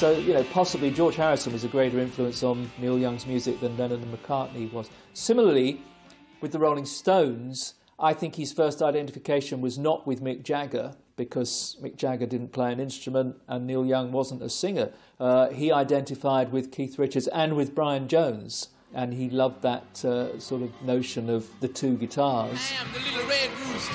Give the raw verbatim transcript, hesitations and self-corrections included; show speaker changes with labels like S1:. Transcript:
S1: So, you know, possibly George Harrison was a greater influence on Neil Young's music than Lennon and McCartney was. Similarly, with the Rolling Stones, I think his first identification was not with Mick Jagger, because Mick Jagger didn't play an instrument and Neil Young wasn't a singer. Uh, he identified with Keith Richards and with Brian Jones, and he loved that uh, sort of notion of the two guitars.
S2: I am the little red